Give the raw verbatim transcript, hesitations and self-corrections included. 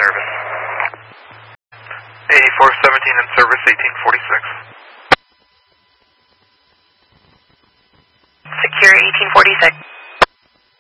service. eighty-four seventeen in service, eighteen forty-six. Secure eighteen forty-six.